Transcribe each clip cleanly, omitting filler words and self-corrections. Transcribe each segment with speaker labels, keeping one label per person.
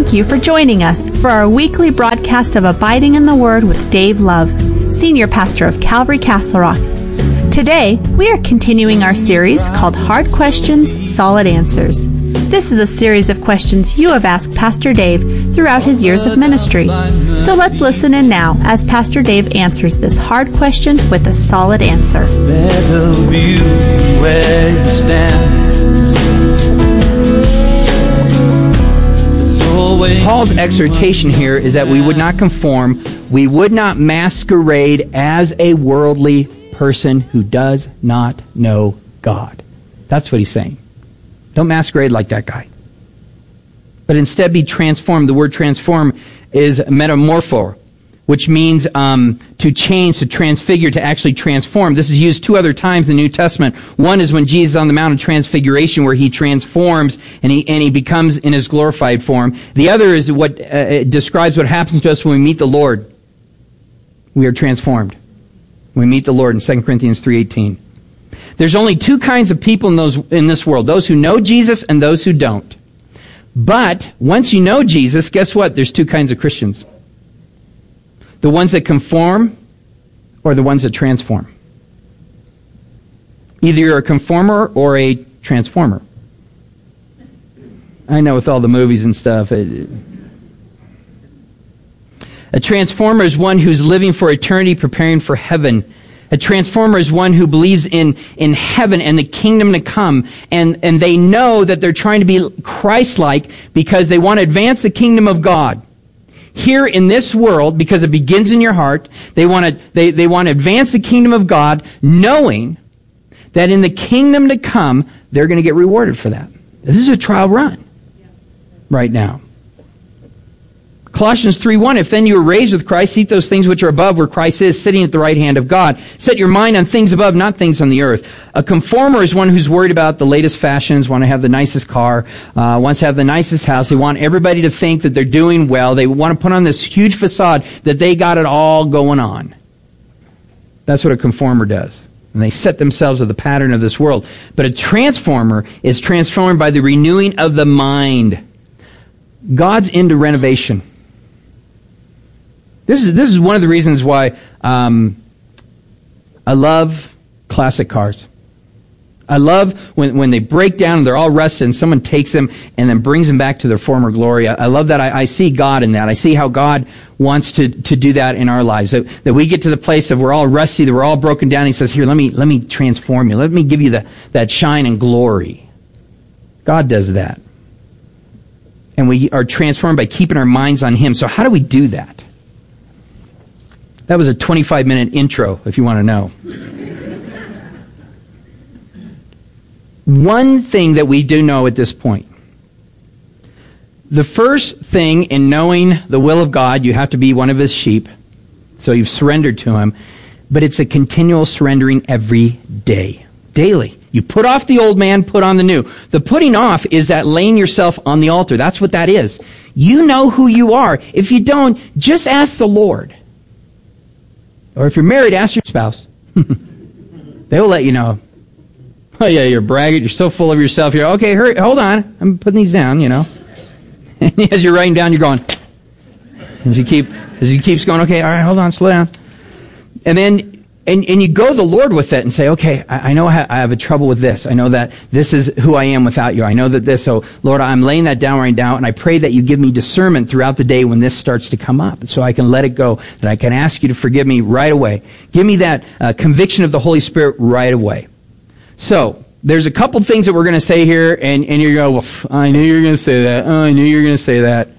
Speaker 1: thank you for joining us for our weekly broadcast of Abiding in the Word with Dave Love, Senior Pastor of Calvary Castle Rock. Today, we are continuing our series called Hard Questions, Solid Answers. This is a series of questions you have asked Pastor Dave throughout his years of ministry. So let's listen in now as Pastor Dave answers this hard question with a solid answer.
Speaker 2: Better view where you stand.
Speaker 3: Paul's exhortation here is that we would not conform, we would not masquerade as a worldly person who does not know God. That's what he's saying. Don't masquerade like that guy. But instead be transformed. The word transform is metamorpho, which means to change, to transfigure, to actually transform. This is used two other times in the New Testament. One is when Jesus is on the Mount of Transfiguration, where he transforms and he becomes in his glorified form. The other is what describes what happens to us when we meet the Lord. We are transformed. We meet the Lord in 2 Corinthians 3:18. There's only two kinds of people in this world, those who know Jesus and those who don't. But once you know Jesus, guess what? There's two kinds of Christians. The ones that conform or the ones that transform. Either you're a conformer or a transformer. I know with all the movies and stuff. A transformer is one who's living for eternity, preparing for heaven. A transformer is one who believes in heaven and the kingdom to come. And they know that they're trying to be Christ-like because they want to advance the kingdom of God. Here in this world, because it begins in your heart, they want to advance the kingdom of God, knowing that in the kingdom to come, they're going to get rewarded for that. This is a trial run right now. Colossians 3:1, if then you were raised with Christ, seek those things which are above, where Christ is, sitting at the right hand of God. Set your mind on things above, not things on the earth. A conformer is one who's worried about the latest fashions, want to have the nicest car, wants to have the nicest house. They want everybody to think that they're doing well. They want to put on this huge facade that they got it all going on. That's what a conformer does. And they set themselves to the pattern of this world. But a transformer is transformed by the renewing of the mind. God's into renovation. This is one of the reasons why I love classic cars. I love when they break down and they're all rusted and someone takes them and then brings them back to their former glory. I love that. I see God in that. I see how God wants to do that in our lives. That we get to the place of we're all rusty, that we're all broken down. He says, here, let me transform you. Let me give you that shine and glory. God does that. And we are transformed by keeping our minds on Him. So how do we do that? That was a 25-minute intro, if you want to know. One thing that we do know at this point. The first thing in knowing the will of God, you have to be one of His sheep. So you've surrendered to Him. But it's a continual surrendering every day. Daily. You put off the old man, put on the new. The putting off is that laying yourself on the altar. That's what that is. You know who you are. If you don't, just ask the Lord. Or if you're married, ask your spouse. They will let you know. Oh yeah, you're bragging. You're so full of yourself. You're okay. Hurry, hold on. I'm putting these down. And as you're writing down, you're going. As he keeps going. Okay, all right. Hold on. Slow down. And then and you go to the Lord with it and say, okay, I know I have a trouble with this. I know that this is who I am without you. I know that this. So Lord, I'm laying that down right now, and I pray that you give me discernment throughout the day when this starts to come up, so I can let it go. That I can ask you to forgive me right away. Give me that conviction of the Holy Spirit right away. So, there's a couple things that we're going to say here, and you're going, well, I knew you were going to say that. Oh, I knew you were going to say that.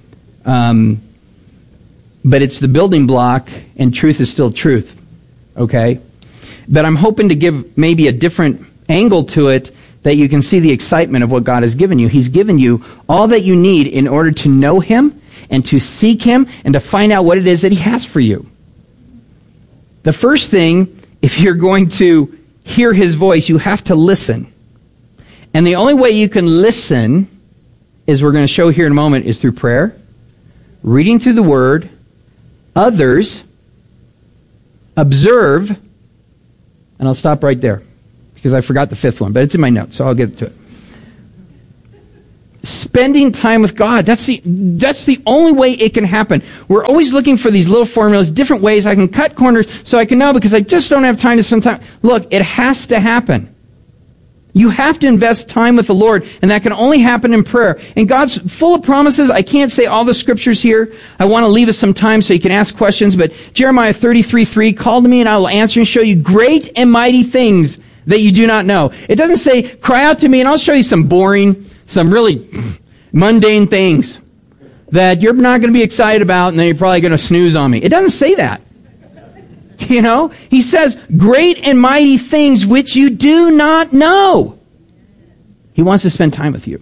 Speaker 3: But it's the building block, and truth is still truth. Okay? But I'm hoping to give maybe a different angle to it that you can see the excitement of what God has given you. He's given you all that you need in order to know Him and to seek Him and to find out what it is that He has for you. The first thing, if you're going to hear His voice, you have to listen. And the only way you can listen, as we're going to show here in a moment, is through prayer, reading through the Word, others, observe, and I'll stop right there because I forgot the fifth one, but it's in my notes, so I'll get to it. spending time with God. That's the only way it can happen. We're always looking for these little formulas, different ways I can cut corners so I can know because I just don't have time to spend time. Look, it has to happen. You have to invest time with the Lord, and that can only happen in prayer. And God's full of promises. I can't say all the scriptures here. I want to leave us some time so you can ask questions, but Jeremiah 33:3, call to me and I will answer and show you great and mighty things that you do not know. It doesn't say, cry out to me and I'll show you some really mundane things that you're not going to be excited about and then you're probably going to snooze on me. It doesn't say that. You know, he says, great and mighty things which you do not know. He wants to spend time with you.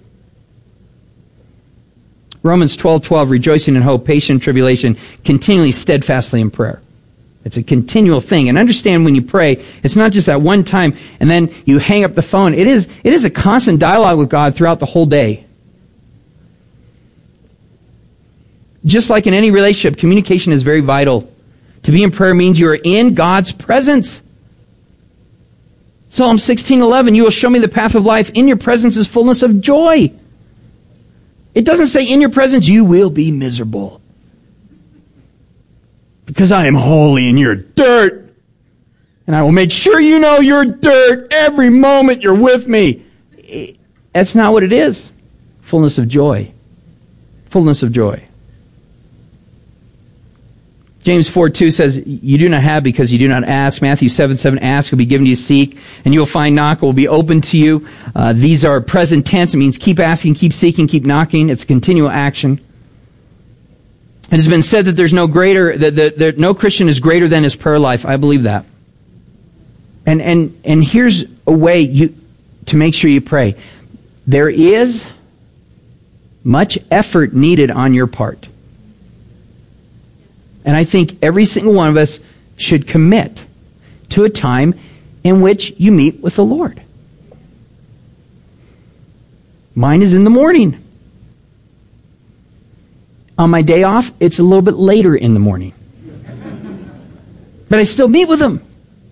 Speaker 3: Romans 12:12, rejoicing in hope, patient in tribulation, continually steadfastly in prayer. It's a continual thing. And understand when you pray, it's not just that one time and then you hang up the phone. It is a constant dialogue with God throughout the whole day. Just like in any relationship, communication is very vital. To be in prayer means you are in God's presence. Psalm 16:11, you will show me the path of life. In your presence is fullness of joy. It doesn't say in your presence you will be miserable. Because I am holy and you're dirt. And I will make sure you know you're dirt every moment you're with me. That's not what it is. Fullness of joy. Fullness of joy. James 4:2 says, you do not have because you do not ask. Matthew 7:7, ask will be given to you, seek, and you will find, knock will be open to you. These are present tense. It means keep asking, keep seeking, keep knocking. It's a continual action. It has been said that there's no greater, that no Christian is greater than his prayer life. I believe that. And here's a way to make sure you pray. There is much effort needed on your part. And I think every single one of us should commit to a time in which you meet with the Lord. Mine is in the morning. On my day off, it's a little bit later in the morning. But I still meet with Him.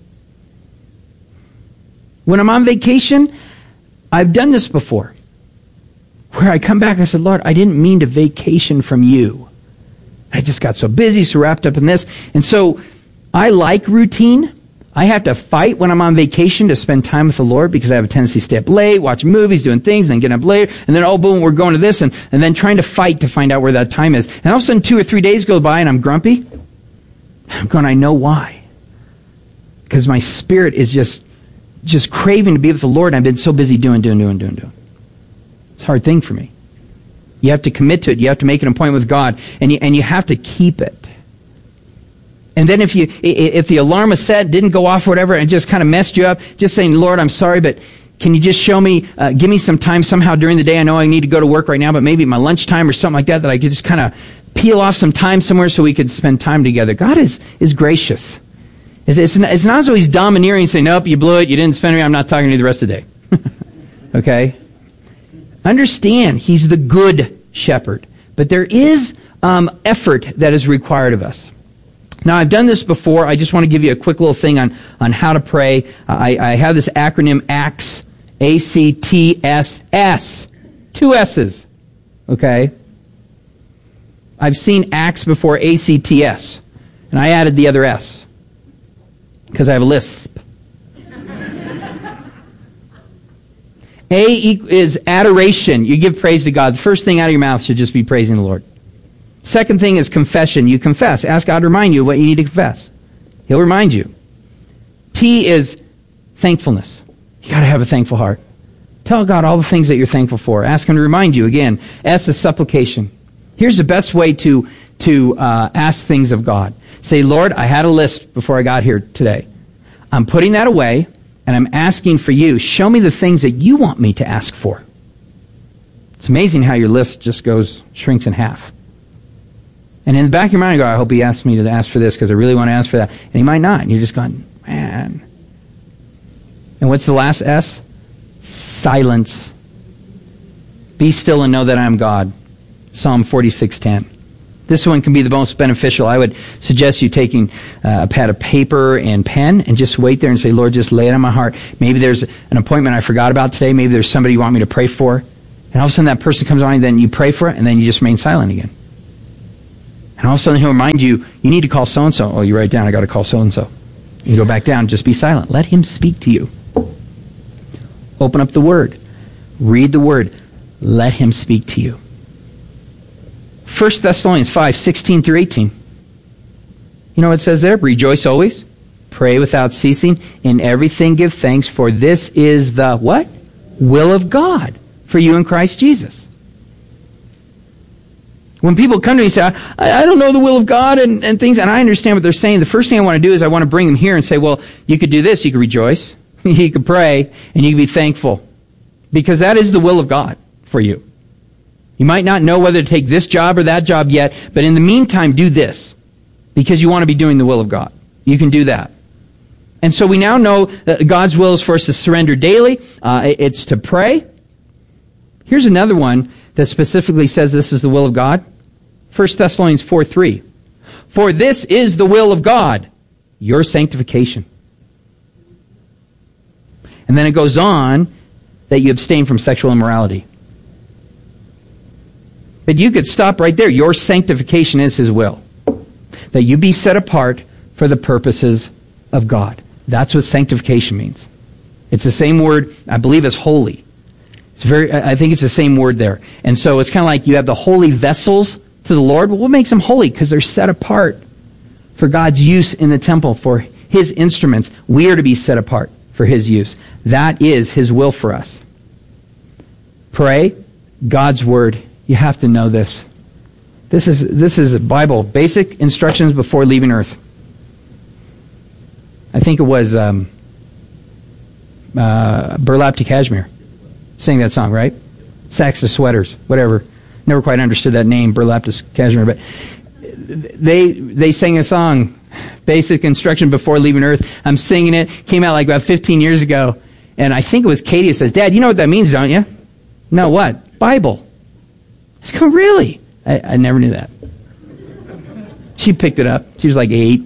Speaker 3: When I'm on vacation, I've done this before. Where I come back, I said, Lord, I didn't mean to vacation from you. I just got so busy, so wrapped up in this. And so I like routine. I have to fight when I'm on vacation to spend time with the Lord because I have a tendency to stay up late, watch movies, doing things, then get up later, and then, oh, boom, we're going to this, and then trying to fight to find out where that time is. And all of a sudden 2 or 3 days go by and I'm grumpy. I'm going, I know why. Because my spirit is just craving to be with the Lord, and I've been so busy doing. It's a hard thing for me. You have to commit to it. You have to make an appointment with God, and you have to keep it. And then if the alarm is set, didn't go off or whatever, and just kind of messed you up, just saying, Lord, I'm sorry, but can you just show me, give me some time somehow during the day? I know I need to go to work right now, but maybe my lunchtime or something like that I could just kind of peel off some time somewhere so we could spend time together. God is gracious. It's not as though He's domineering and saying, nope, you blew it, you didn't spend it, I'm not talking to you the rest of the day. Okay? Understand, He's the good shepherd. But there is effort that is required of us. Now, I've done this before. I just want to give you a quick little thing on how to pray. I have this acronym ACTS, A-C-T-S-S. 2 S's. Okay? I've seen ACTS before A-C-T-S. And I added the other S. Because I have a lisp. A is adoration. You give praise to God. The first thing out of your mouth should just be praising the Lord. Second thing is confession. You confess. Ask God to remind you what you need to confess. He'll remind you. T is thankfulness. You got to have a thankful heart. Tell God all the things that you're thankful for. Ask Him to remind you again. S is supplication. Here's the best way to ask things of God. Say, Lord, I had a list before I got here today. I'm putting that away, and I'm asking for you. Show me the things that you want me to ask for. It's amazing how your list just shrinks in half. And in the back of your mind, you go, I hope He asks me to ask for this because I really want to ask for that. And He might not. And you're just going, man. And what's the last S? Silence. Be still and know that I am God. Psalm 46:10. This one can be the most beneficial. I would suggest you taking a pad of paper and pen and just wait there and say, Lord, just lay it on my heart. Maybe there's an appointment I forgot about today. Maybe there's somebody you want me to pray for. And all of a sudden that person comes on, and then you pray for it, and then you just remain silent again. And all of a sudden he'll remind you, you need to call so-and-so. Oh, you write down, I got to call so-and-so. You go back down, just be silent. Let him speak to you. Open up the Word. Read the Word. Let him speak to you. 1 Thessalonians 5:16 through 18. You know what it says there? Rejoice always. Pray without ceasing. In everything give thanks, for this is the what? Will of God for you in Christ Jesus. When people come to me and say, I don't know the will of God and things, and I understand what they're saying, the first thing I want to do is I want to bring them here and say, well, you could do this. You could rejoice. You could pray, and you could be thankful. Because that is the will of God for you. You might not know whether to take this job or that job yet, but in the meantime, do this. Because you want to be doing the will of God. You can do that. And so we now know that God's will is for us to surrender daily. It's to pray. Here's another one that specifically says this is the will of God. 1 Thessalonians 4:3. For this is the will of God, your sanctification. And then it goes on that you abstain from sexual immorality. But you could stop right there. Your sanctification is His will. That you be set apart for the purposes of God. That's what sanctification means. It's the same word, I believe, as holy. I think it's the same word there. And so it's kind of like you have the holy vessels to the Lord. Well, what makes them holy? Because they're set apart for God's use in the temple, for His instruments. We are to be set apart for His use. That is His will for us. Pray, God's Word. You have to know this. This is a Bible. Basic instructions before leaving earth. I think it was Burlap to Kashmir sang that song, right? Sacks to Sweaters, whatever. Never quite understood that name, Burlap to Kashmir, but they sang a song, Basic Instruction Before Leaving Earth. I'm singing it. Came out like about 15 years ago, and I think it was Katie who says, Dad, you know what that means, don't you? No, what? Bible. I said, oh, really? I never knew that. She picked it up. She was like 8.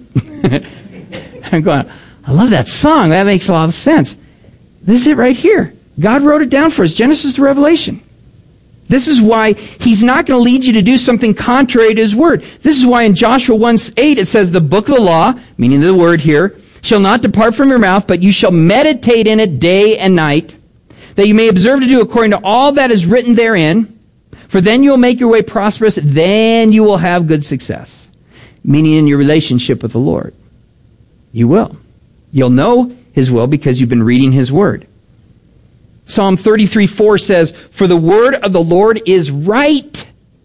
Speaker 3: I'm going, I love that song. That makes a lot of sense. This is it right here. God wrote it down for us, Genesis to Revelation. This is why He's not going to lead you to do something contrary to His Word. This is why in Joshua 1:8 it says, the book of the law, meaning the Word here, shall not depart from your mouth, but you shall meditate in it day and night, that you may observe to do according to all that is written therein. For then you will make your way prosperous, then you will have good success. Meaning in your relationship with the Lord. You will. You'll know His will because you've been reading His Word. Psalm 33:4 says, for the word of the Lord is right.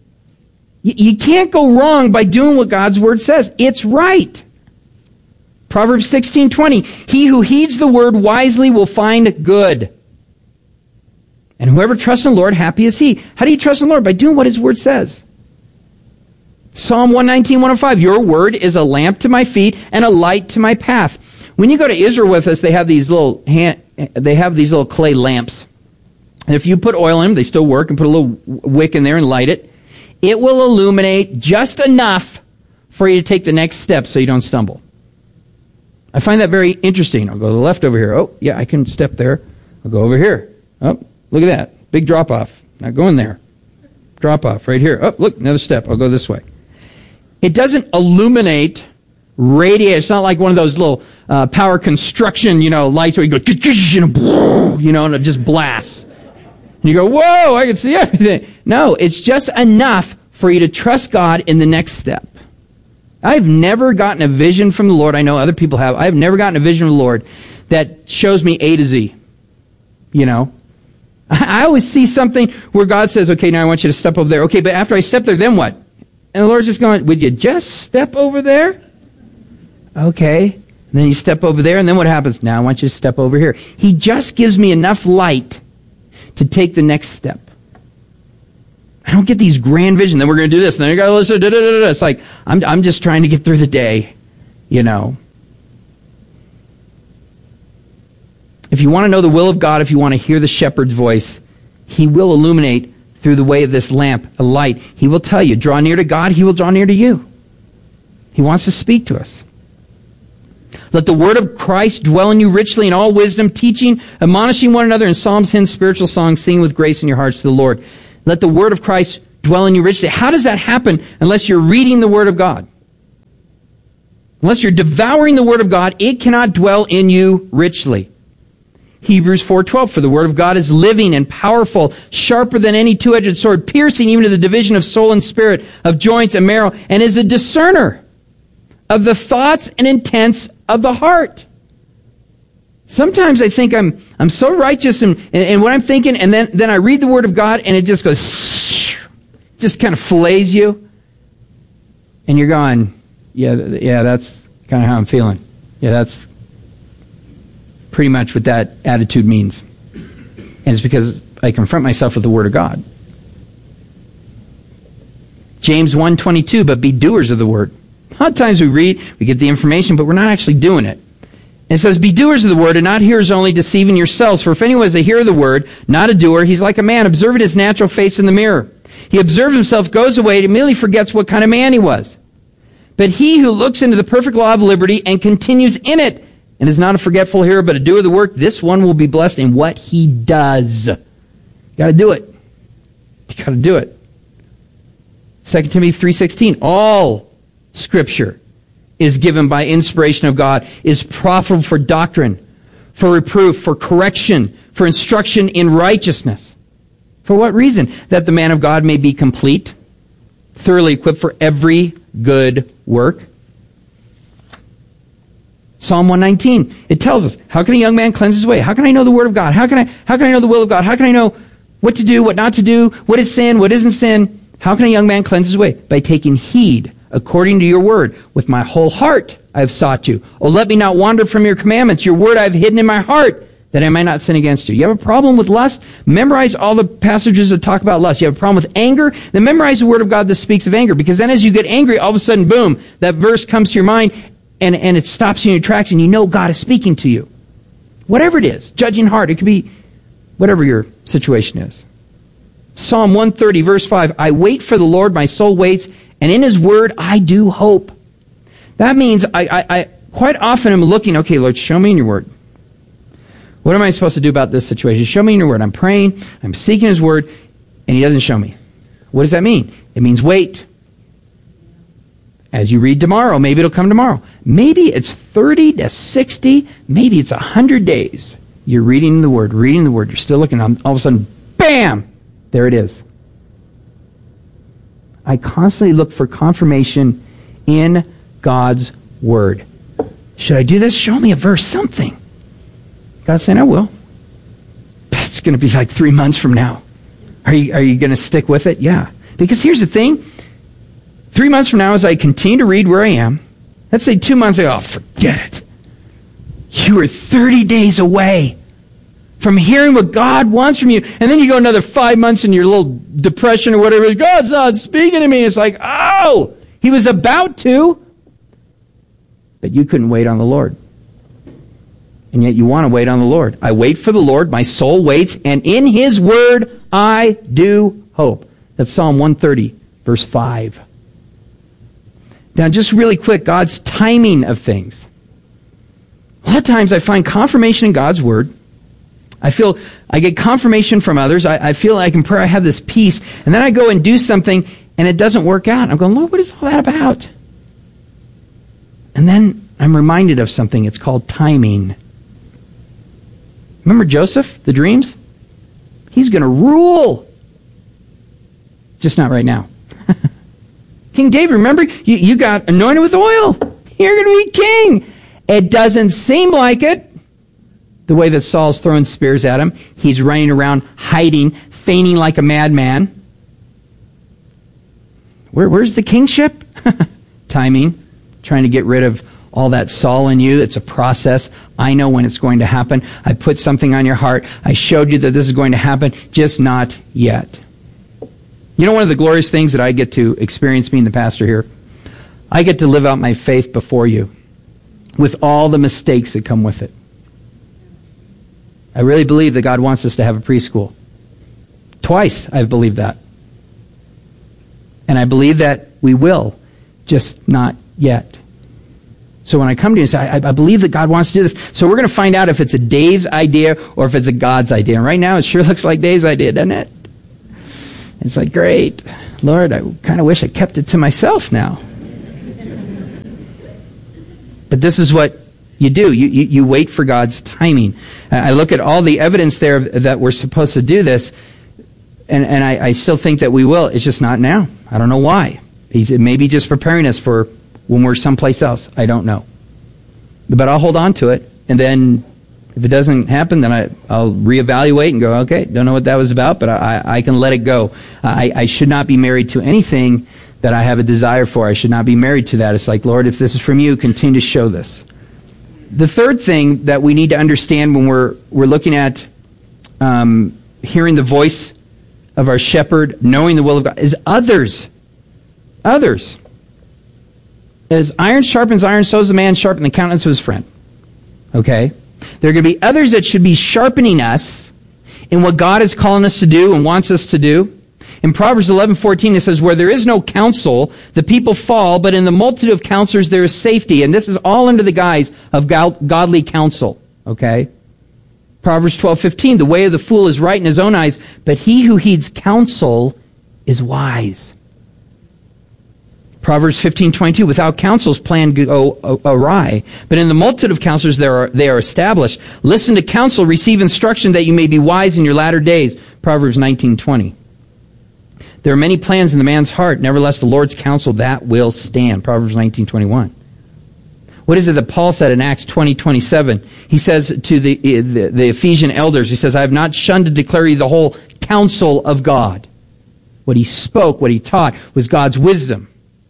Speaker 3: You can't go wrong by doing what God's Word says. It's right. Proverbs 16:20, he who heeds the word wisely will find good. And whoever trusts in the Lord, happy is he. How do you trust in the Lord? By doing what His Word says. Psalm 119:105, your word is a lamp to my feet and a light to my path. When you go to Israel with us, they have these little clay lamps. And if you put oil in them, they still work, and put a little wick in there and light it. It will illuminate just enough for you to take the next step so you don't stumble. I find that very interesting. I'll go to the left over here. Oh, yeah, I can step there. I'll go over here. Oh, look at that. Big drop off. Not going there. Drop off right here. Oh, look, another step. I'll go this way. It doesn't illuminate, radiate. It's not like one of those little power construction, lights where you go, and it just blasts. And you go, whoa, I can see everything. No, it's just enough for you to trust God in the next step. I've never gotten a vision from the Lord. I know other people have. I've never gotten a vision from the Lord that shows me A to Z. I always see something where God says, okay, now I want you to step over there. Okay, but after I step there, then what? And the Lord's just going, would you just step over there? Okay. And then you step over there, and then what happens? Now I want you to step over here. He just gives me enough light to take the next step. I don't get these grand visions. Then we're going to do this, and then you got to listen. It's like, I'm just trying to get through the day, If you want to know the will of God, if you want to hear the shepherd's voice, He will illuminate through the way of this lamp, a light. He will tell you, draw near to God, He will draw near to you. He wants to speak to us. Let the word of Christ dwell in you richly in all wisdom, teaching, admonishing one another in psalms, hymns, spiritual songs, singing with grace in your hearts to the Lord. Let the word of Christ dwell in you richly. How does that happen unless you're reading the word of God? Unless you're devouring the word of God, it cannot dwell in you richly. Hebrews 4:12, for the word of God is living and powerful, sharper than any two-edged sword, piercing even to the division of soul and spirit, of joints and marrow, and is a discerner of the thoughts and intents of the heart. Sometimes I think I'm so righteous in what I'm thinking, and then I read the word of God, and it just goes, just kind of fillets you, and you're going, yeah, that's kind of how I'm feeling. Yeah, that's pretty much what that attitude means. And it's because I confront myself with the Word of God. James 1:22, but be doers of the Word. A lot of times we read, we get the information, but we're not actually doing it. And it says, be doers of the Word and not hearers only, deceiving yourselves. For if anyone is a hearer of the Word, not a doer, he's like a man observing his natural face in the mirror. He observes himself, goes away, and immediately forgets what kind of man he was. But he who looks into the perfect law of liberty and continues in it, and is not a forgetful hearer, but a doer of the work, this one will be blessed in what he does. You got to do it. You got to do it. 2 Timothy 3:16, all Scripture is given by inspiration of God, is profitable for doctrine, for reproof, for correction, for instruction in righteousness. For what reason? That the man of God may be complete, thoroughly equipped for every good work. Psalm 119, it tells us, how can a young man cleanse his way? How can I know the Word of God? How can I know the will of God? How can I know what to do, what not to do, what is sin, what isn't sin? How can a young man cleanse his way? By taking heed according to your word. With my whole heart I have sought you. Oh, let me not wander from your commandments. Your word I have hidden in my heart, that I might not sin against you. You have a problem with lust? Memorize all the passages that talk about lust. You have a problem with anger? Then memorize the Word of God that speaks of anger. Because then as you get angry, all of a sudden, boom, that verse comes to your mind, and it stops you in your tracks, and you know God is speaking to you. Whatever it is, judging heart, it could be whatever your situation is. Psalm 130, verse 5, I wait for the Lord, my soul waits, and in His Word I do hope. That means I quite often am looking, okay, Lord, show me in your Word. What am I supposed to do about this situation? Show me in your Word. I'm praying, I'm seeking His Word, and He doesn't show me. What does that mean? It means wait. As you read tomorrow, maybe it'll come tomorrow. Maybe it's 30 to 60, maybe it's 100 days. You're reading the Word, you're still looking, all of a sudden, bam! There it is. I constantly look for confirmation in God's Word. Should I do this? Show me a verse, something. God's saying, I will. But it's going to be like 3 months from now. Are you going to stick with it? Yeah. Because here's the thing. 3 months from now, as I continue to read where I am, let's say 2 months ago, forget it. You are 30 days away from hearing what God wants from you. And then you go another 5 months in your little depression or whatever. God's not speaking to me. It's like, oh, He was about to. But you couldn't wait on the Lord. And yet you want to wait on the Lord. I wait for the Lord. My soul waits. And in His Word I do hope. That's Psalm 130, verse 5. Now, just really quick, God's timing of things. A lot of times I find confirmation in God's Word. I feel I get confirmation from others. I feel like in prayer I have this peace. And then I go and do something and it doesn't work out. I'm going, Lord, what is all that about? And then I'm reminded of something. It's called timing. Remember Joseph, the dreams? He's going to rule. Just not right now. King David, remember, you got anointed with oil. You're going to be king. It doesn't seem like it. The way that Saul's throwing spears at him. He's running around, hiding, feigning like a madman. Where's the kingship? Timing. Trying to get rid of all that Saul in you. It's a process. I know when it's going to happen. I put something on your heart. I showed you that this is going to happen. Just not yet. You know, one of the glorious things that I get to experience being the pastor here, I get to live out my faith before you with all the mistakes that come with it. I really believe that God wants us to have a preschool. Twice I've believed that. And I believe that we will, just not yet. So when I come to you and say, I believe that God wants to do this, so we're going to find out if it's a Dave's idea or if it's a God's idea. And right now, it sure looks like Dave's idea, doesn't it? It's like, great, Lord, I kind of wish I kept it to myself now. But this is what you do. You wait for God's timing. I look at all the evidence there that we're supposed to do this, and I still think that we will. It's just not now. I don't know why. He's maybe just preparing us for when we're someplace else. I don't know. But I'll hold on to it, and then if it doesn't happen, then I'll reevaluate and go, okay, don't know what that was about, but I can let it go. I should not be married to anything that I have a desire for. I should not be married to that. It's like, Lord, if this is from you, continue to show this. The third thing that we need to understand when we're looking at hearing the voice of our shepherd, knowing the will of God, is others. Others. As iron sharpens iron, so does a man sharpen the countenance of his friend. Okay? There are going to be others that should be sharpening us in what God is calling us to do and wants us to do. In Proverbs 11:14, it says, where there is no counsel, the people fall, but in the multitude of counselors there is safety. And this is all under the guise of godly counsel. Okay? Proverbs 12:15, the way of the fool is right in his own eyes, but he who heeds counsel is wise. Proverbs 15:22, without counsel's plan go awry, but in the multitude of counselors they are established. Listen to counsel, receive instruction that you may be wise in your latter days. Proverbs 19:20. There are many plans in the man's heart, nevertheless the Lord's counsel that will stand. Proverbs 19:21. What is it that Paul said in Acts 20:27? He says to the Ephesian elders, he says, I have not shunned to declare you the whole counsel of God. What he spoke, what he taught, was God's wisdom.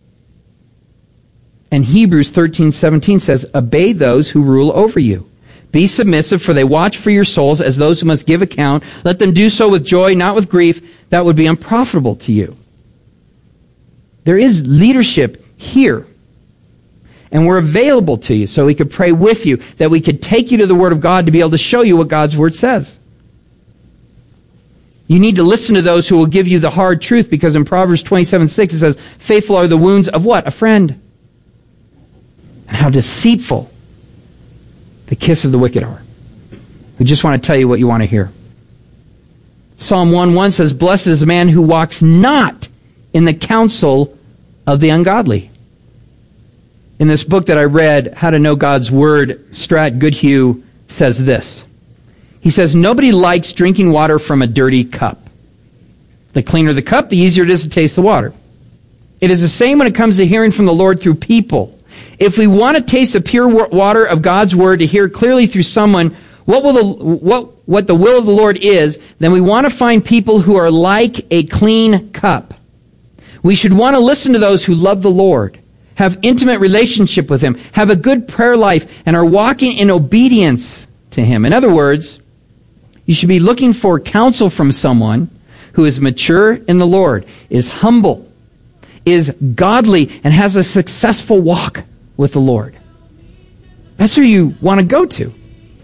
Speaker 3: And Hebrews 13:17 says, obey those who rule over you. Be submissive, for they watch for your souls as those who must give account. Let them do so with joy, not with grief. That would be unprofitable to you. There is leadership here. And we're available to you so we could pray with you, that we could take you to the Word of God to be able to show you what God's Word says. You need to listen to those who will give you the hard truth, because in Proverbs 27:6 it says, faithful are the wounds of what? A friend. And how deceitful the kiss of the wicked are. We just want to tell you what you want to hear. Psalm 1:1 says, blessed is the man who walks not in the counsel of the ungodly. In this book that I read, How to Know God's Word, Strat Goodhue says this. He says, nobody likes drinking water from a dirty cup. The cleaner the cup, the easier it is to taste the water. It is the same when it comes to hearing from the Lord through people. If we want to taste the pure water of God's Word, to hear clearly through someone what the will of the Lord is, then we want to find people who are like a clean cup. We should want to listen to those who love the Lord, have intimate relationship with Him, have a good prayer life, and are walking in obedience to Him. In other words, you should be looking for counsel from someone who is mature in the Lord, is humble, is godly, and has a successful walk with the Lord. That's who you want to go to.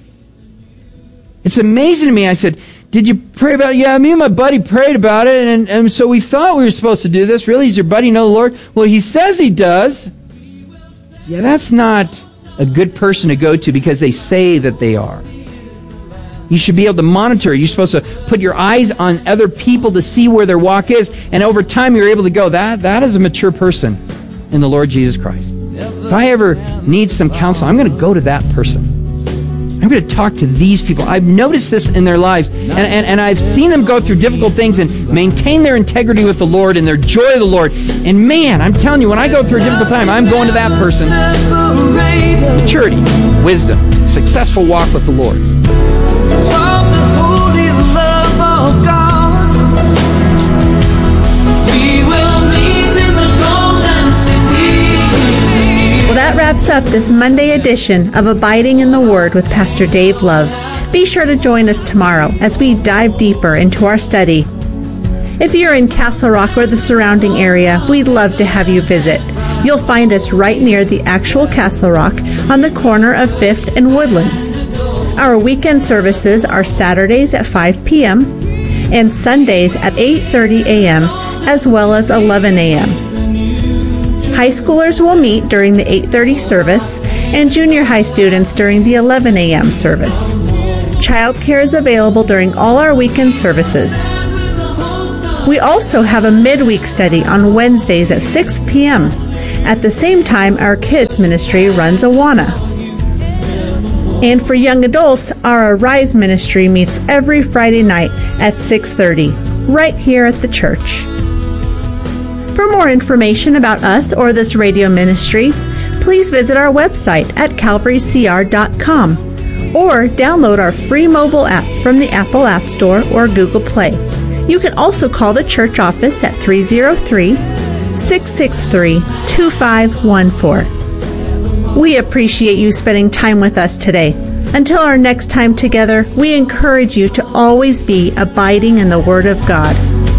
Speaker 3: It's amazing to me. I said, did you pray about it? Yeah, me and my buddy prayed about it, and so we thought we were supposed to do this. Really? Does your buddy know the Lord? Well, he says he does. Yeah, that's not a good person to go to because they say that they are. You should be able to monitor. You're supposed to put your eyes on other people to see where their walk is, and over time you're able to go, that is a mature person in the Lord Jesus Christ. If I ever need some counsel, I'm going to go to that person. I'm going to talk to these people. I've noticed this in their lives, and I've seen them go through difficult things and maintain their integrity with the Lord and their joy of the Lord. And man, I'm telling you, when I go through a difficult time, I'm going to that person. Maturity, wisdom, successful walk with the Lord.
Speaker 2: From the holy love of God, we will meet in the golden city.
Speaker 1: Well, that wraps up this Monday edition of Abiding in the Word with Pastor Dave Love. Be sure to join us tomorrow as we dive deeper into our study. If you're in Castle Rock or the surrounding area, we'd love to have you visit. You'll find us right near the actual Castle Rock on the corner of 5th and Woodlands. Our weekend services are Saturdays at 5 p.m. and Sundays at 8:30 a.m. as well as 11 a.m. High schoolers will meet during the 8:30 service and junior high students during the 11 a.m. service. Childcare is available during all our weekend services. We also have a midweek study on Wednesdays at 6 p.m. At the same time, our kids ministry runs Awana. And for young adults, our Arise ministry meets every Friday night at 6:30, right here at the church. For more information about us or this radio ministry, please visit our website at calvarycr.com or download our free mobile app from the Apple App Store or Google Play. You can also call the church office at 303-663-2514. We appreciate you spending time with us today. Until our next time together, we encourage you to always be abiding in the Word of God.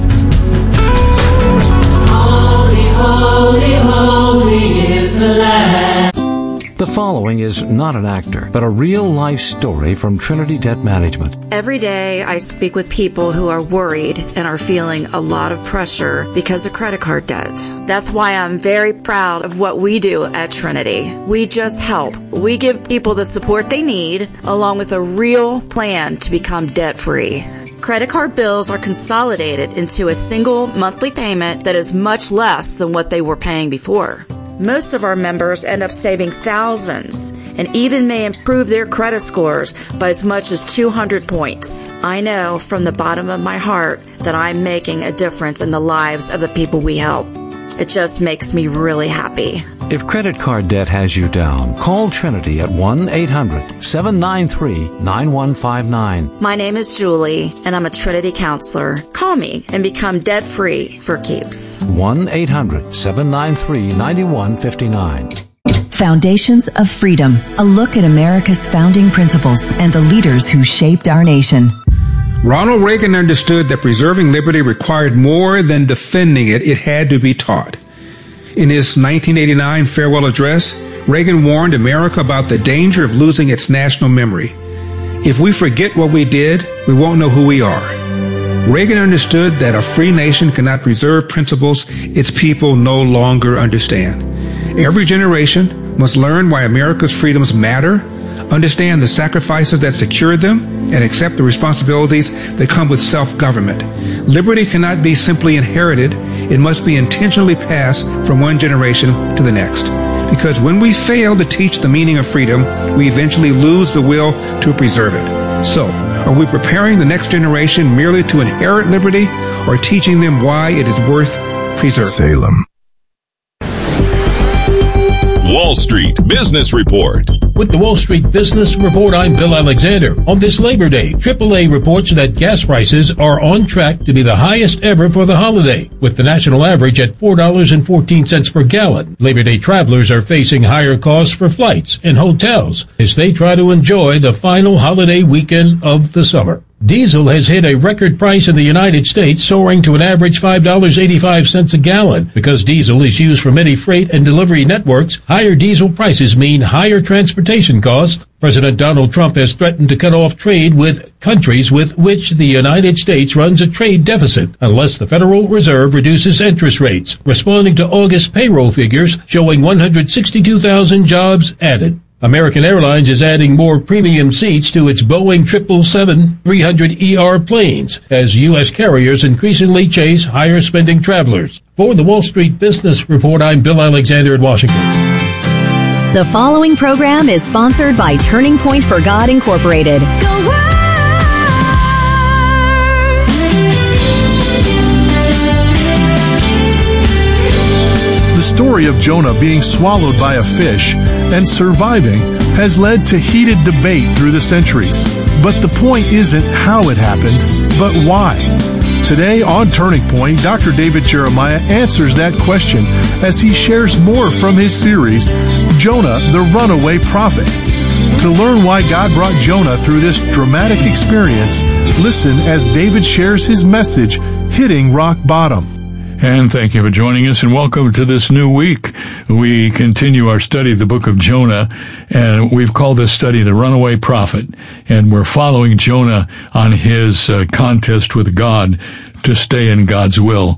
Speaker 2: Holy, holy, holy is the Lamb.
Speaker 4: The following is not an actor, but a real-life story from Trinity Debt Management.
Speaker 5: Every day I speak with people who are worried and are feeling a lot of pressure because of credit card debt. That's why I'm very proud of what we do at Trinity. We just help. We give people the support they need, along with a real plan to become debt-free. Credit card bills are consolidated into a single monthly payment that is much less than what they were paying before. Most of our members end up saving thousands and even may improve their credit scores by as much as 200 points. I know from the bottom of my heart that I'm making a difference in the lives of the people we help. It just makes me really happy.
Speaker 4: If credit card debt has you down, call Trinity at 1-800-793-9159.
Speaker 5: My name is Julie, and I'm a Trinity counselor. Call me and become debt-free for keeps.
Speaker 4: 1-800-793-9159.
Speaker 6: Foundations of Freedom, a look at America's founding principles and the leaders who shaped our nation.
Speaker 7: Ronald Reagan understood that preserving liberty required more than defending it. It had to be taught. In his 1989 farewell address, Reagan warned America about the danger of losing its national memory. If we forget what we did, we won't know who we are. Reagan understood that a free nation cannot preserve principles its people no longer understand. Every generation must learn why America's freedoms matter, understand the sacrifices that secure them, and accept the responsibilities that come with self-government. Liberty cannot be simply inherited. It must be intentionally passed from one generation to the next. Because when we fail to teach the meaning of freedom, we eventually lose the will to preserve it. So, are we preparing the next generation merely to inherit liberty, or teaching them why it is worth preserving?
Speaker 8: Salem.
Speaker 9: Wall Street Business Report.
Speaker 10: With the Wall Street Business Report, I'm Bill Alexander. On this Labor Day, AAA reports that gas prices are on track to be the highest ever for the holiday, with the national average at $4.14 per gallon. Labor Day travelers are facing higher costs for flights and hotels as they try to enjoy the final holiday weekend of the summer. Diesel has hit a record price in the United States, soaring to an average $5.85 a gallon. Because diesel is used for many freight and delivery networks, higher diesel prices mean higher transportation costs. President Donald Trump has threatened to cut off trade with countries with which the United States runs a trade deficit unless the Federal Reserve reduces interest rates, responding to August payroll figures showing 162,000 jobs added. American Airlines is adding more premium seats to its Boeing 777-300ER planes as U.S. carriers increasingly chase higher-spending travelers. For the Wall Street Business Report, I'm Bill Alexander in Washington.
Speaker 6: The following program is sponsored by Turning Point for God, Incorporated.
Speaker 8: The story of Jonah being swallowed by a fish and surviving has led to heated debate through the centuries. But the point isn't how it happened, but why. Today on Turning Point, Dr. David Jeremiah answers that question as he shares more from his series, Jonah, the Runaway Prophet. To learn why God brought Jonah through this dramatic experience, listen as David shares his message, Hitting Rock Bottom.
Speaker 11: And thank you for joining us, and welcome to this new week. We continue our study of the book of Jonah, and we've called this study The Runaway Prophet. And we're following Jonah on his contest with God to stay in God's will.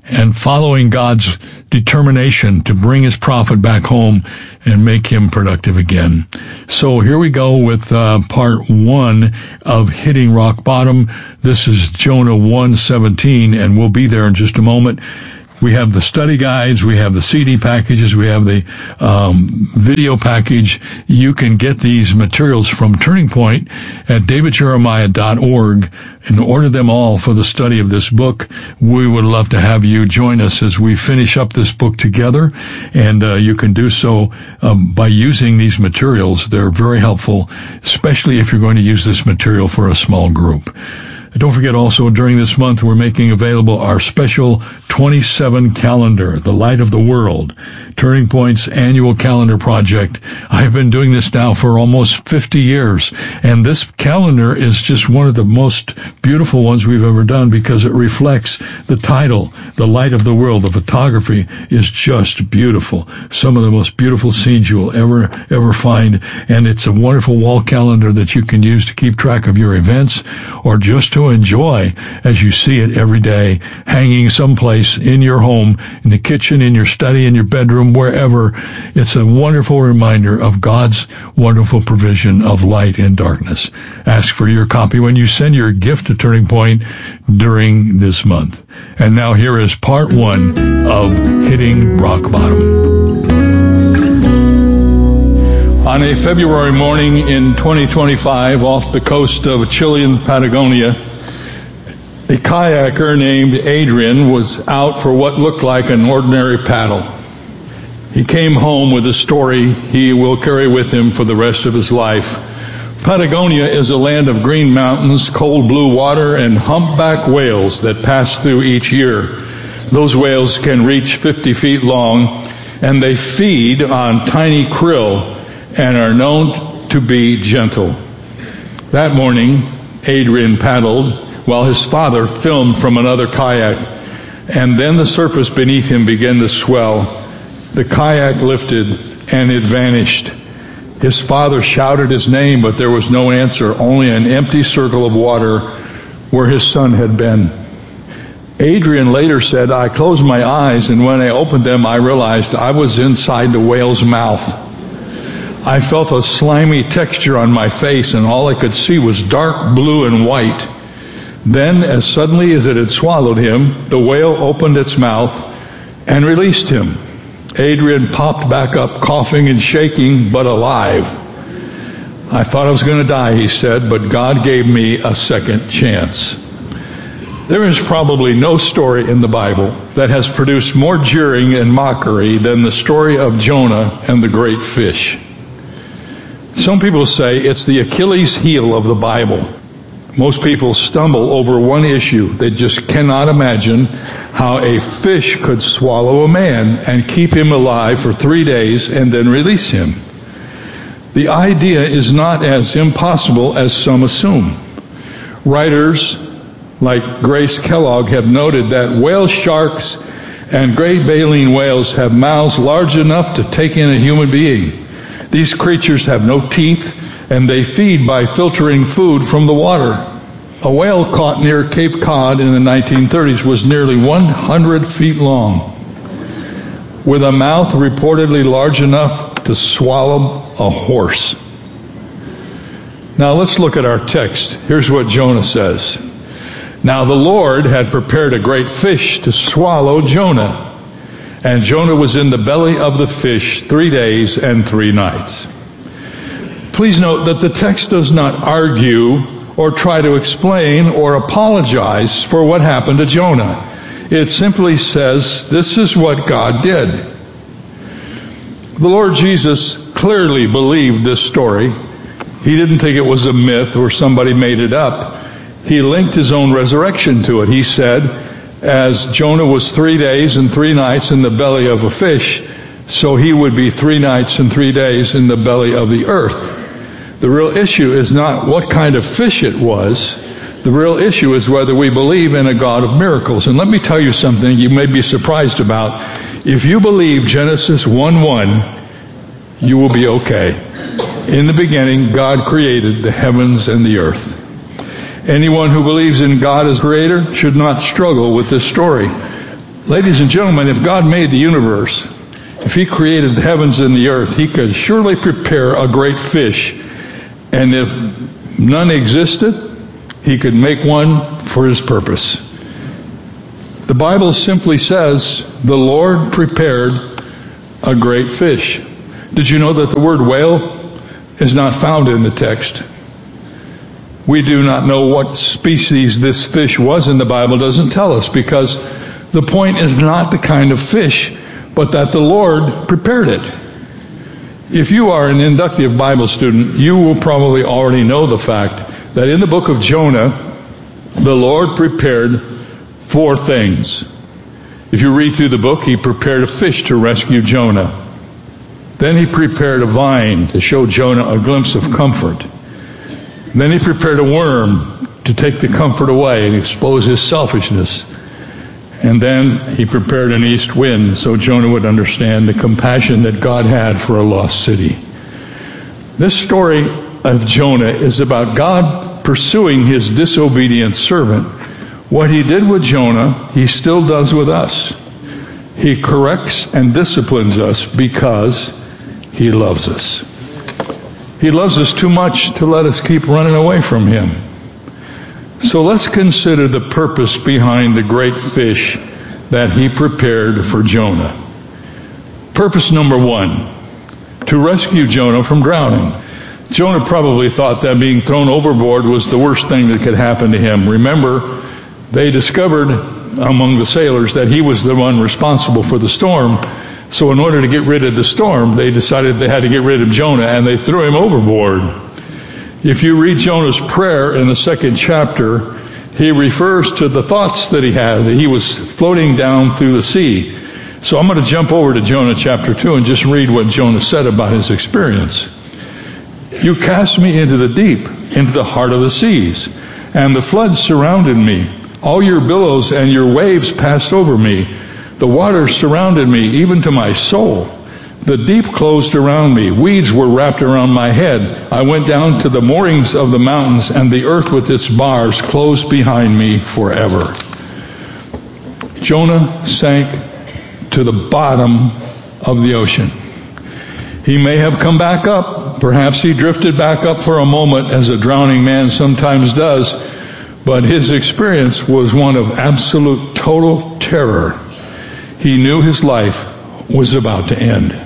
Speaker 11: and following God's determination to bring his prophet back home and make him productive again. So here we go with part 1 of Hitting Rock Bottom. This is Jonah 1:17, and we'll be there in just a moment. We have the study guides, we have the CD packages, we have the video package. You can get these materials from Turning Point at davidjeremiah.org and order them all for the study of this book. We would love to have you join us as we finish up this book together, and you can do so by using these materials. They're very helpful, especially if you're going to use this material for a small group. Don't forget also, during this month, we're making available our special 27 calendar, The Light of the World, Turning Point's annual calendar project. I've been doing this now for almost 50 years, and this calendar is just one of the most beautiful ones we've ever done because it reflects the title, The Light of the World. The photography is just beautiful. Some of the most beautiful scenes you will ever find, and it's a wonderful wall calendar that you can use to keep track of your events or just to enjoy as you see it every day, hanging someplace in your home, in the kitchen, in your study, in your bedroom, wherever. It's a wonderful reminder of God's wonderful provision of light in darkness. Ask for your copy when you send your gift to Turning Point during this month. And now here is part 1 of Hitting Rock Bottom. On a February morning in 2025, off the coast of Chilean Patagonia, a kayaker named Adrian was out for what looked like an ordinary paddle. He came home with a story he will carry with him for the rest of his life. Patagonia is a land of green mountains, cold blue water, and humpback whales that pass through each year. Those whales can reach 50 feet long, and they feed on tiny krill and are known to be gentle. That morning, Adrian paddled while his father filmed from another kayak, and then the surface beneath him began to swell. The kayak lifted, and it vanished. His father shouted his name, but there was no answer, only an empty circle of water where his son had been. Adrian later said, "I closed my eyes, and when I opened them, I realized I was inside the whale's mouth. I felt a slimy texture on my face, and all I could see was dark blue and white. Then, as suddenly as it had swallowed him, the whale opened its mouth and released him. Adrian popped back up, coughing and shaking, but alive. I thought I was going to die," he said, "but God gave me a second chance." There is probably no story in the Bible that has produced more jeering and mockery than the story of Jonah and the great fish. Some people say it's the Achilles heel of the Bible. Most people stumble over one issue. They just cannot imagine how a fish could swallow a man and keep him alive for 3 days and then release him. The idea is not as impossible as some assume. Writers like Grace Kellogg have noted that whale sharks and great baleen whales have mouths large enough to take in a human being. These creatures have no teeth, and they feed by filtering food from the water. A whale caught near Cape Cod in the 1930s was nearly 100 feet long, with a mouth reportedly large enough to swallow a horse. Now let's look at our text. Here's what Jonah says. Now the Lord had prepared a great fish to swallow Jonah, and Jonah was in the belly of the fish 3 days and 3 nights. Please note that the text does not argue or try to explain or apologize for what happened to Jonah. It simply says this is what God did. The Lord Jesus clearly believed this story. He didn't think it was a myth or somebody made it up. He linked his own resurrection to it. He said, as Jonah was 3 days and 3 nights in the belly of a fish, so he would be 3 nights and 3 days in the belly of the earth. The real issue is not what kind of fish it was. The real issue is whether we believe in a God of miracles. And let me tell you something you may be surprised about. If you believe Genesis 1:1, you will be okay. In the beginning, God created the heavens and the earth. Anyone who believes in God as creator should not struggle with this story. Ladies and gentlemen, if God made the universe, if he created the heavens and the earth, he could surely prepare a great fish. And if none existed, he could make one for his purpose. The Bible simply says, the Lord prepared a great fish. Did you know that the word whale is not found in the text? We do not know what species this fish was, and the Bible doesn't tell us, because the point is not the kind of fish, but that the Lord prepared it. If you are an inductive Bible student, you will probably already know the fact that in the book of Jonah, the Lord prepared 4 things. If you read through the book, he prepared a fish to rescue Jonah. Then he prepared a vine to show Jonah a glimpse of comfort. Then he prepared a worm to take the comfort away and expose his selfishness. And then he prepared an east wind so Jonah would understand the compassion that God had for a lost city. This story of Jonah is about God pursuing his disobedient servant. What he did with Jonah, he still does with us. He corrects and disciplines us because he loves us. He loves us too much to let us keep running away from him. So let's consider the purpose behind the great fish that he prepared for Jonah. Purpose number 1, to rescue Jonah from drowning. Jonah probably thought that being thrown overboard was the worst thing that could happen to him. Remember, they discovered among the sailors that he was the one responsible for the storm. So in order to get rid of the storm, they decided they had to get rid of Jonah, and they threw him overboard. If you read Jonah's prayer in the 2nd chapter, he refers to the thoughts that he had, that he was floating down through the sea. So I'm going to jump over to Jonah chapter 2 and just read what Jonah said about his experience. You cast me into the deep, into the heart of the seas, and the floods surrounded me. All your billows and your waves passed over me. The waters surrounded me, even to my soul. The deep closed around me. Weeds were wrapped around my head. I went down to the moorings of the mountains, and the earth with its bars closed behind me forever. Jonah sank to the bottom of the ocean. He may have come back up. Perhaps he drifted back up for a moment, as a drowning man sometimes does. But his experience was one of absolute total terror. He knew his life was about to end.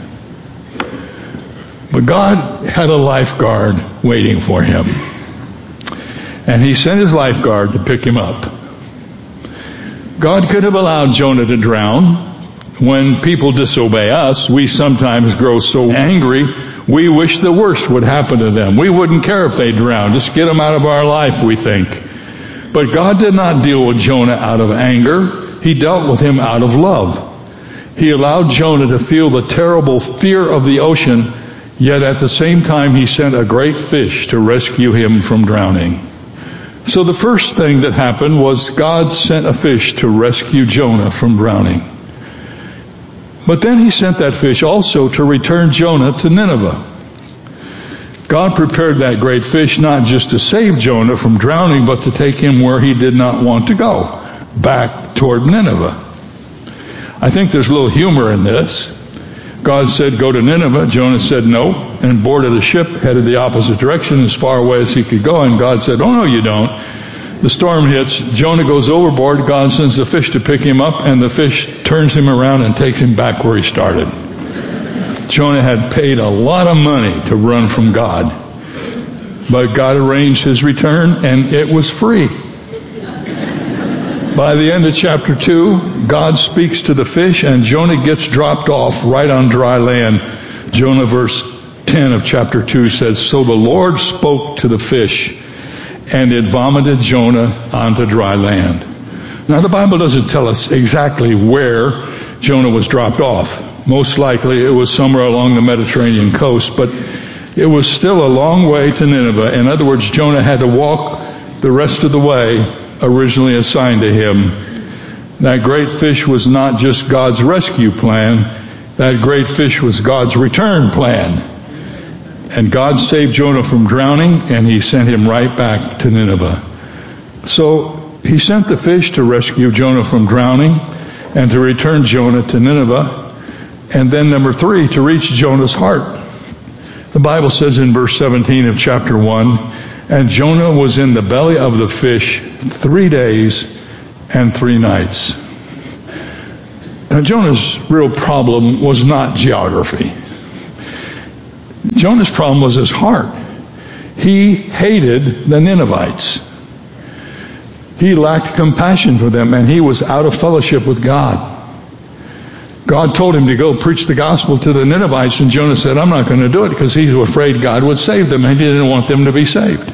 Speaker 11: But God had a lifeguard waiting for him. And he sent his lifeguard to pick him up. God could have allowed Jonah to drown. When people disobey us, we sometimes grow so angry, we wish the worst would happen to them. We wouldn't care if they drowned. Just get them out of our life, we think. But God did not deal with Jonah out of anger. He dealt with him out of love. He allowed Jonah to feel the terrible fear of the ocean, yet at the same time he sent a great fish to rescue him from drowning. So the first thing that happened was God sent a fish to rescue Jonah from drowning. But then he sent that fish also to return Jonah to Nineveh. God prepared that great fish not just to save Jonah from drowning, but to take him where he did not want to go, back toward Nineveh. I think there's a little humor in this. God said, go to Nineveh. Jonah said no, and boarded a ship, headed the opposite direction as far away as he could go. And God said, oh, no, you don't. The storm hits. Jonah goes overboard. God sends the fish to pick him up, and the fish turns him around and takes him back where he started. Jonah had paid a lot of money to run from God. But God arranged his return, and it was free. By the end of chapter 2, God speaks to the fish, and Jonah gets dropped off right on dry land. Jonah verse 10 of chapter 2 says, so the Lord spoke to the fish, and it vomited Jonah onto dry land. Now the Bible doesn't tell us exactly where Jonah was dropped off. Most likely it was somewhere along the Mediterranean coast, but it was still a long way to Nineveh. In other words, Jonah had to walk the rest of the way originally assigned to him. That great fish was not just God's rescue plan. That great fish was God's return plan. And God saved Jonah from drowning, and he sent him right back to Nineveh. So he sent the fish to rescue Jonah from drowning. and to return Jonah to Nineveh. And then number 3, to reach Jonah's heart. The Bible says in verse 17 of chapter 1, and Jonah was in the belly of the fish 3 days and 3 nights. Now, Jonah's real problem was not geography. Jonah's problem was his heart. He hated the Ninevites. He lacked compassion for them, and he was out of fellowship with God. God told him to go preach the gospel to the Ninevites, and Jonah said, I'm not going to do it, because he was afraid God would save them, and he didn't want them to be saved.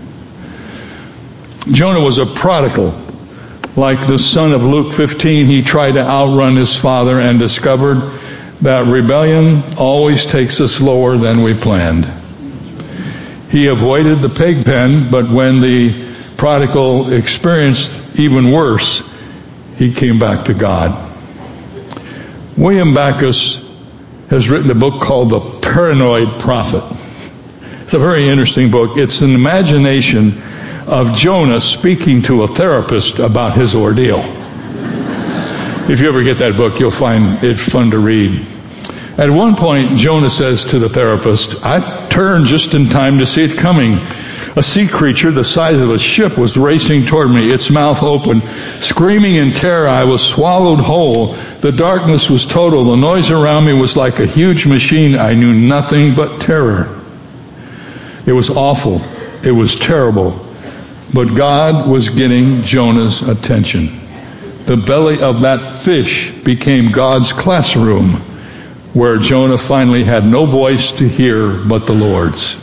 Speaker 11: Jonah was a prodigal. Like the son of Luke 15, he tried to outrun his father and discovered that rebellion always takes us lower than we planned. He avoided the pig pen, but when the prodigal experienced even worse, he came back to God. William Backus has written a book called The Paranoid Prophet. It's a very interesting book. It's an imagination of Jonah speaking to a therapist about his ordeal. If you ever get that book, you'll find it fun to read. At one point, Jonah says to the therapist, I turned just in time to see it coming. A sea creature the size of a ship was racing toward me, its mouth open. Screaming in terror, I was swallowed whole. The darkness was total. The noise around me was like a huge machine. I knew nothing but terror. It was awful. It was terrible. But God was getting Jonah's attention. The belly of that fish became God's classroom, where Jonah finally had no voice to hear but the Lord's.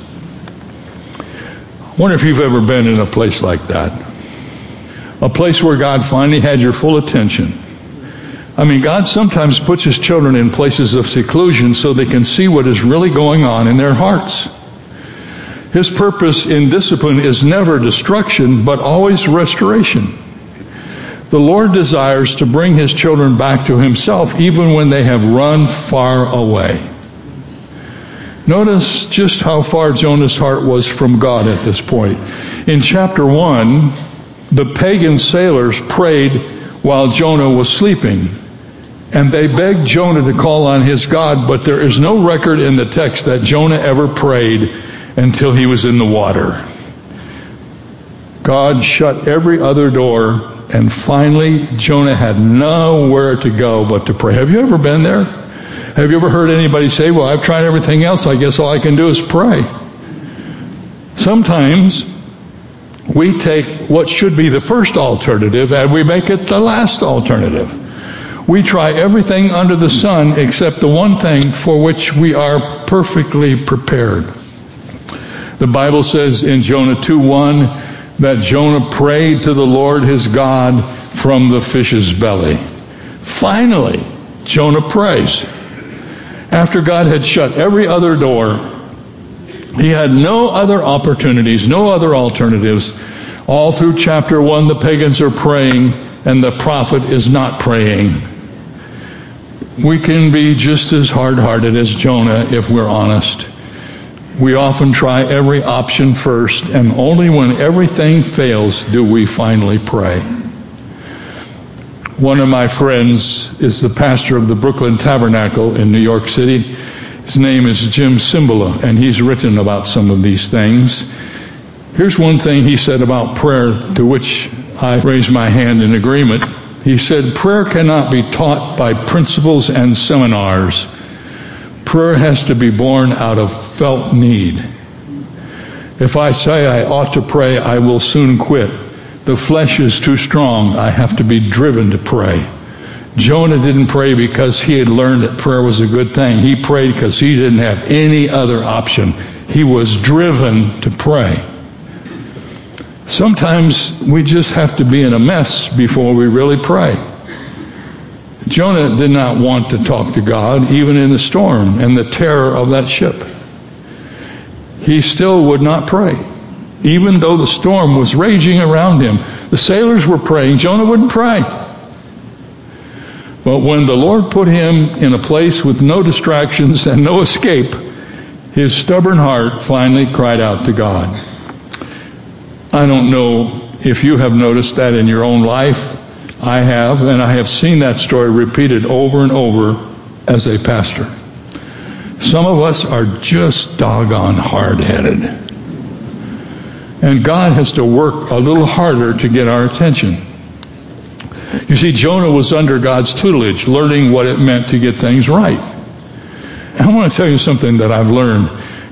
Speaker 11: I wonder if you've ever been in a place like that. A place where God finally had your full attention. I mean, God sometimes puts his children in places of seclusion so they can see what is really going on in their hearts. His purpose in discipline is never destruction, but always restoration. The Lord desires to bring his children back to himself, even when they have run far away. Notice just how far Jonah's heart was from God at this point. In chapter 1, the pagan sailors prayed while Jonah was sleeping, and they begged Jonah to call on his God, but there is no record in the text that Jonah ever prayed until he was in the water. God shut every other door, and finally Jonah had nowhere to go but to pray. Have you ever been there? Have you ever heard anybody say, well, I've tried everything else, I guess all I can do is pray? Sometimes we take what should be the first alternative and we make it the last alternative. We try everything under the sun except the one thing for which we are perfectly prepared. The Bible says in Jonah 2:1 that Jonah prayed to the Lord his God from the fish's belly. Finally, Jonah prays. After God had shut every other door, he had no other opportunities, no other alternatives. All through chapter 1, the pagans are praying, and the prophet is not praying. We can be just as hard-hearted as Jonah if we're honest. We often try every option first, and only when everything fails do we finally pray. One of my friends is the pastor of the Brooklyn Tabernacle in New York City. His name is Jim Cymbala, and he's written about some of these things. Here's one thing he said about prayer, to which I raise my hand in agreement. He said, prayer cannot be taught by principles and seminars. Prayer has to be born out of felt need. If I say I ought to pray, I will soon quit. The flesh is too strong. I have to be driven to pray. Jonah didn't pray because he had learned that prayer was a good thing. He prayed because he didn't have any other option. He was driven to pray. Sometimes we just have to be in a mess before we really pray. Jonah did not want to talk to God, even in the storm and the terror of that ship. He still would not pray, even though the storm was raging around him. The sailors were praying. Jonah wouldn't pray. But when the Lord put him in a place with no distractions and no escape, his stubborn heart finally cried out to God. I don't know if you have noticed that in your own life. I have seen that story repeated over and over as a pastor. Some of us are just doggone hard-headed. And God has to work a little harder to get our attention. You see, Jonah was under God's tutelage, learning what it meant to get things right. And I want to tell you something that I've learned.